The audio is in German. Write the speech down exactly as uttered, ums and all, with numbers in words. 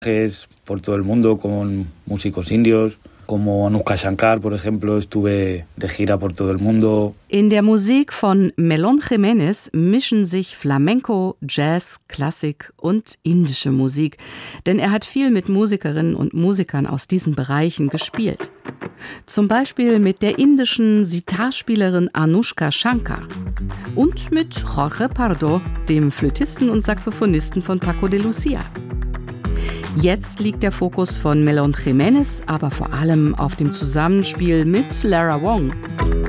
por todo el mundo con músicos indios, como Anushka Shankar, por ejemplo, estuve de gira por todo el mundo. In der Musik von Melon Jiménez mischen sich Flamenco, Jazz, Klassik und indische Musik, denn er hat viel mit Musikerinnen und Musikern aus diesen Bereichen gespielt. Zum Beispiel mit der indischen Sitarspielerin Anushka Shankar und mit Jorge Pardo, dem Flötisten und Saxophonisten von Paco de Lucia. Jetzt liegt der Fokus von Melon Jiménez aber vor allem auf dem Zusammenspiel mit Lara Wong.